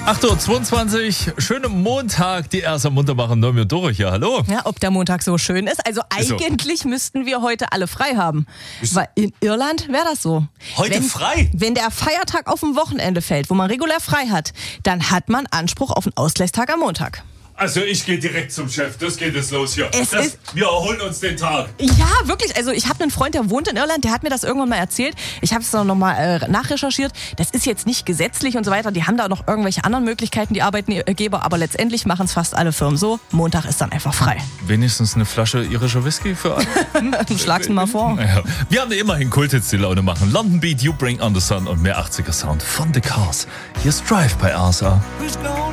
8.22 Uhr, schönen Montag, die erste Muntermacher Nomi und Doro hier, hallo. Ja, ob der Montag so schön ist. Also eigentlich müssten wir heute alle frei haben. Weil in Irland wäre das so. Heute frei? Wenn der Feiertag auf ein Wochenende fällt, wo man regulär frei hat, dann hat man Anspruch auf einen Ausgleichstag am Montag. Also ich gehe direkt zum Chef, das geht jetzt los hier. Wir erholen uns den Tag. Ja, wirklich. Also ich habe einen Freund, der wohnt in Irland, der hat mir das irgendwann mal erzählt. Ich habe es noch mal nachrecherchiert. Das ist jetzt nicht gesetzlich und so weiter. Die haben da noch irgendwelche anderen Möglichkeiten, die Arbeitgeber. Aber letztendlich machen es fast alle Firmen so. Montag ist dann einfach frei. Wenigstens eine Flasche irischer Whisky für alle. Schlag's mir mal vor. Ja. Wir haben immer hin Kulthits, die Laune machen. London Beat, You Bring On The Sun und mehr 80er Sound von The Cars. Hier ist Drive bei RSA.